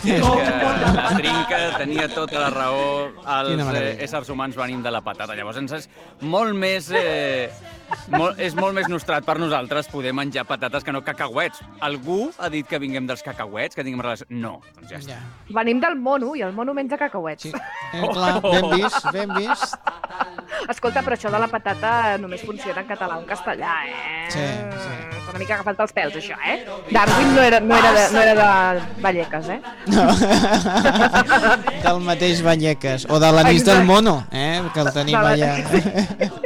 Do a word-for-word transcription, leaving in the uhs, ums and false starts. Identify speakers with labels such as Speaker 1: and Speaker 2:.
Speaker 1: És que la trinca tenia tota la raó, els
Speaker 2: Quina
Speaker 1: eh,
Speaker 2: meravella.
Speaker 1: éssers humans venim de la patata. Llavors ens és molt més... Eh, molt, és molt més nostrat per nosaltres poder menjar patates que no cacauets. Algú ha dit que vinguem dels cacauets, que tinguem relació... No, doncs ja està.
Speaker 2: Ja.
Speaker 3: Venim del mono, i el mono menja cacauets.
Speaker 2: Sí. Eh, clar, ben vist, ben vist.
Speaker 3: Escolta, però això de la patata només funciona en català o en castellà, eh?
Speaker 2: Sí, sí.
Speaker 3: Està una mica agafat pels pèls, això, eh? Darwin no era, no era, de, no era de Vallecas, eh?
Speaker 2: No. Del mateix Vallecas. O de l'anís del mono, eh? Que el tenim allà.